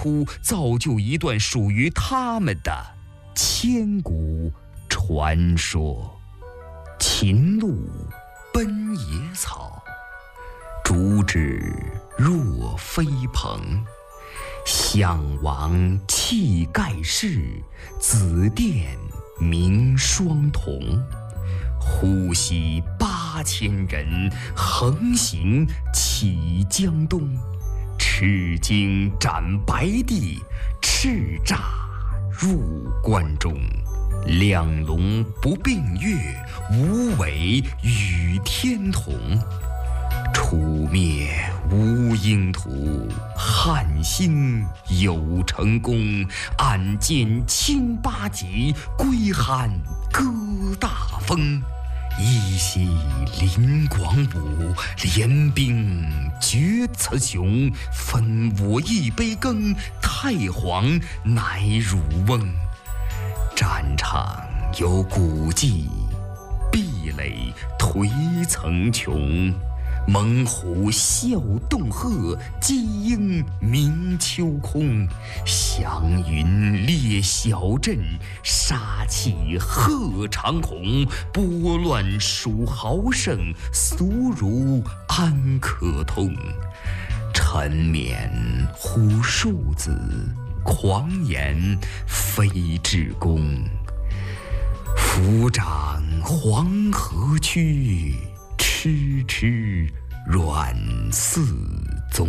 出造就一段属于他们的千古传说。秦路奔野草，竹枝若飞蓬。项王气盖世，紫殿明双瞳。呼吸8000人，横行起江东。赤荆斩白帝，叱咤入关中。两龙不并月，无尾与天同。除灭无英图，汉兴有成功。暗见清八极，归汉歌大风。一夕临广武，联兵决雌雄。分我一杯羹，太皇乃汝翁。战场有古迹，壁垒颓层穷。猛虎啸洞壑，鸡鹰鸣秋空。祥云列小镇，杀气贺长虹。拨乱属豪盛，俗儒安可通。沉湎呼庶子，狂言非至公。抚掌黄河曲，痴痴阮嗣宗。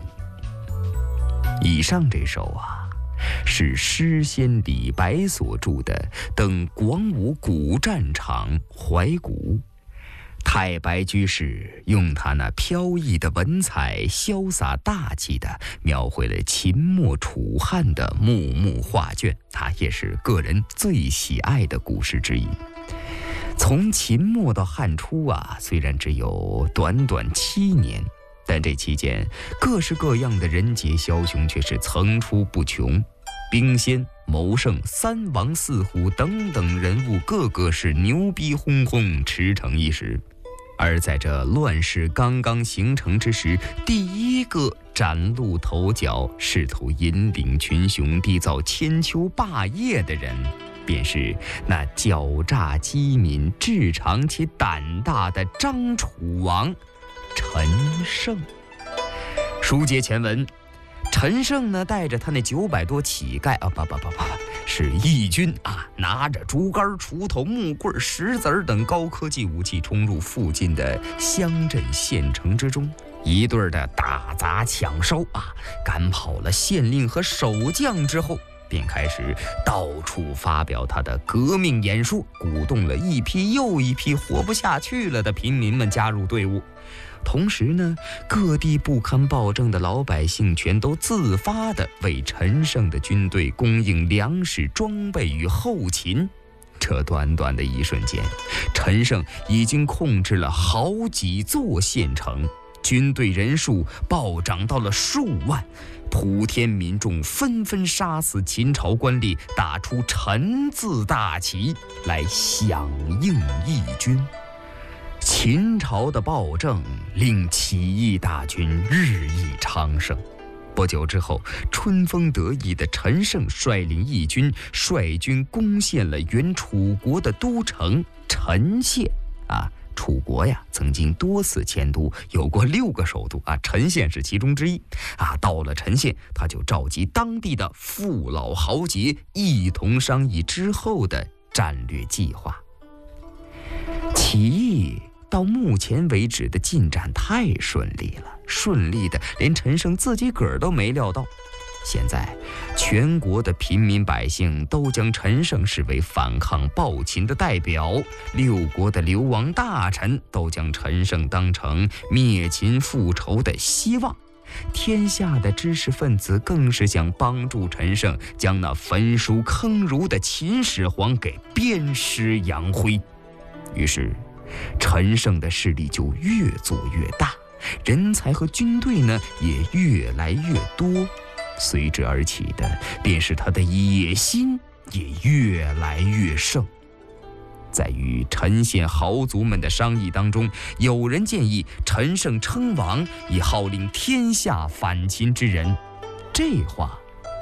以上这首是诗仙李白所著的《登广武古战场怀古》。太白居士用他那飘逸的文采，潇洒大气的描绘了秦末楚汉的幕幕画卷，也是个人最喜爱的故事之一。从秦末到汉初虽然只有短短7年，但这期间各式各样的人杰枭雄却是层出不穷。兵仙、谋圣、三王四虎等等人物，个个是牛逼哄哄，驰骋一时。而在这乱世刚刚形成之时，第一个崭露头角，试图引领群雄缔造千秋霸业的人，便是那狡诈机敏、志长且胆大的张楚王陈胜。书接前文，陈胜呢带着他那900多乞丐是义军拿着竹竿、锄头、木棍、石子等高科技武器，冲入附近的乡镇县城之中，一顿的打砸抢烧赶跑了县令和守将之后，便开始到处发表他的革命演说，鼓动了一批又一批活不下去了的平民们加入队伍。同时呢，各地不堪暴政的老百姓全都自发地为陈胜的军队供应粮食、装备与后勤。这短短的一瞬间，陈胜已经控制了好几座县城，军队人数暴涨到了数万，普天民众纷纷杀死秦朝官吏，打出陈字大旗来响应义军。秦朝的暴政令起义大军日益昌盛。不久之后，春风得意的陈胜率领义军，率军攻陷了原楚国的都城陈县。楚国曾经多次迁都，有过6个首都陈县是其中之一。到了陈县，他就召集当地的父老豪杰，一同商议之后的战略计划。起义到目前为止的进展太顺利了，顺利的连陈胜自己个儿都没料到。现在全国的平民百姓都将陈胜视为反抗暴秦的代表，6国的流亡大臣都将陈胜当成灭秦复仇的希望，天下的知识分子更是想帮助陈胜将那焚书坑儒的秦始皇给鞭尸扬灰。于是陈胜的势力就越做越大，人才和军队呢也越来越多，随之而起的便是他的野心也越来越盛。在与陈县豪族们的商议当中，有人建议陈胜称王，以号令天下反秦之人。这话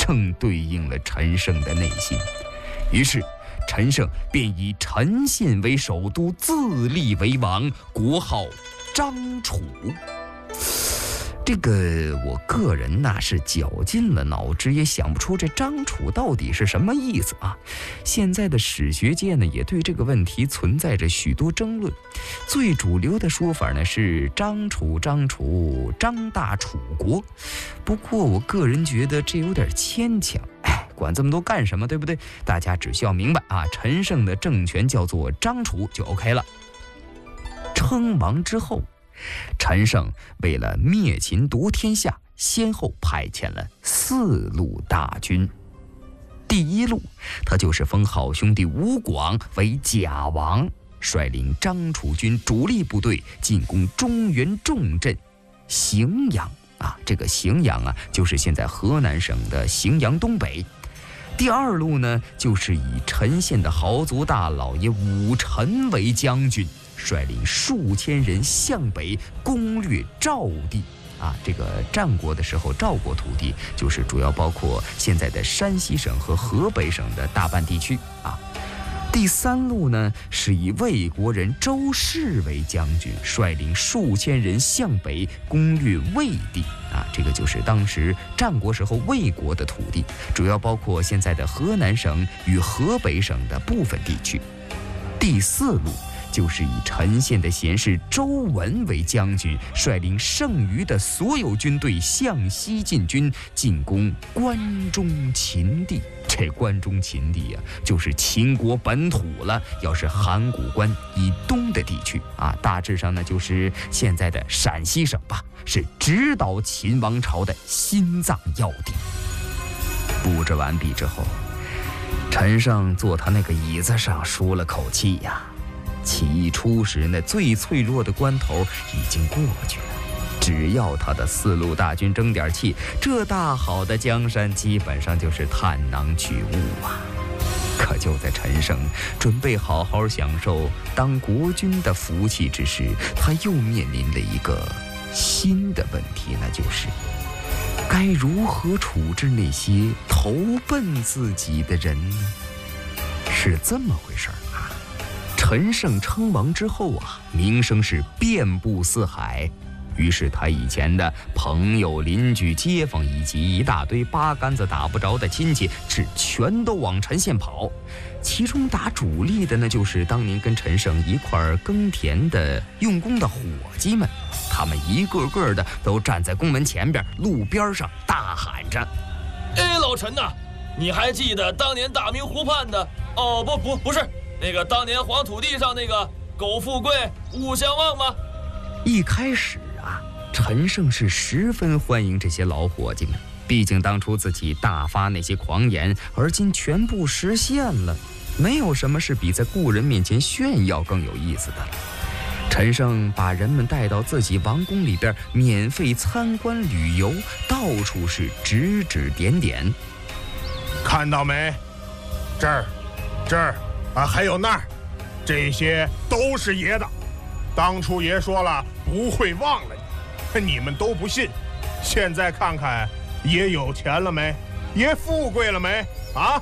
正对应了陈胜的内心。于是陈胜便以陈县为首都，自立为王，国号张楚。这个我个人呐是绞尽了脑汁也想不出这张楚到底是什么意思啊。现在的史学界呢也对这个问题存在着许多争论，最主流的说法呢是张楚张大楚国，不过我个人觉得这有点牵强。管这么多干什么，对不对？大家只需要明白啊，陈胜的政权叫做张楚就 OK 了。称王之后，陈胜为了灭秦夺天下，先后派遣了4路大军。第1路，他就是封好兄弟吴广为假王，率领张楚军主力部队进攻中原重镇荥阳啊，这个荥阳啊，就是现在河南省的荥阳东北。第2路呢，就是以陈县的豪族大老爷武臣为将军，率领数千人向北攻略赵地啊。这个战国的时候，赵国土地就是主要包括现在的山西省和河北省的大半地区啊。第3路呢，是以魏国人周氏为将军，率领数千人向北攻略魏地啊，这个就是当时战国时候魏国的土地，主要包括现在的河南省与河北省的部分地区。第4路就是以陈县的贤士周文为将军，率领剩余的所有军队向西进军，进攻关中秦地。这关中秦地啊，就是秦国本土了，要是函谷关以东的地区啊，大致上呢就是现在的陕西省吧，是直捣秦王朝的心脏要地。布置完毕之后，陈胜坐他那个椅子上舒了口气呀。起义初时那最脆弱的关头已经过去了，只要他的4路大军争点气，这大好的江山基本上就是探囊取物啊。可就在陈胜准备好好享受当国君的福气之时，他又面临了一个新的问题，那就是该如何处置那些投奔自己的人呢？是这么回事啊。陈胜称王之后啊，名声是遍布四海，于是他以前的朋友、邻居、街坊以及一大堆八竿子打不着的亲戚是全都往陈县跑。其中打主力的呢，就是当年跟陈胜一块儿耕田的用工的伙计们，他们一个个的都站在宫门前边、路边上大喊着：“ 哎，老陈呐，你还记得当年大明湖畔的？哦，不是。那个当年黄土地上那个苟富贵勿相忘吗？” 一开始啊，陈胜是十分欢迎这些老伙计们，毕竟当初自己大发那些狂言，而今全部实现了，没有什么是比在故人面前炫耀更有意思的了。陈胜把人们带到自己王宫里边，免费参观旅游，到处是指指点点。 看到没？这儿啊，还有那儿，这些都是爷的。当初爷说了不会忘了你，你们都不信。现在看看爷有钱了没？爷富贵了没？啊！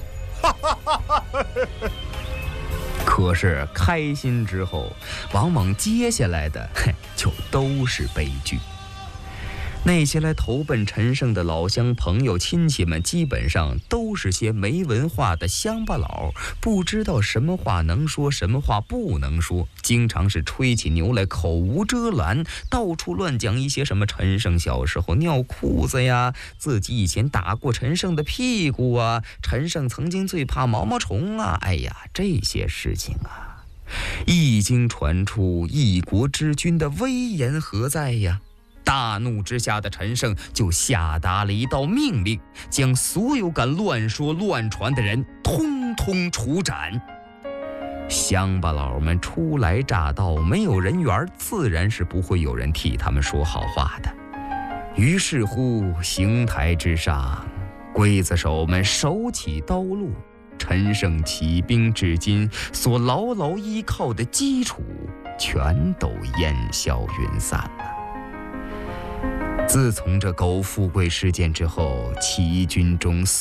可是开心之后，往往接下来的就都是悲剧。那些来投奔陈胜的老乡朋友亲戚们，基本上都是些没文化的乡巴佬，不知道什么话能说，什么话不能说，经常是吹起牛来口无遮拦，到处乱讲一些什么陈胜小时候尿裤子呀，自己以前打过陈胜的屁股啊，陈胜曾经最怕毛毛虫啊，哎呀，这些事情啊，一经传出，一国之君的威严何在呀？大怒之下的陈胜就下达了一道命令，将所有敢乱说乱传的人通通处斩。乡巴佬们初来乍到，没有人缘，自然是不会有人替他们说好话的。于是乎，刑台之上，刽子手们手起刀落，陈胜起兵至今所牢牢依靠的基础全都烟消云散了。自从这苟富贵事件之后，起义军中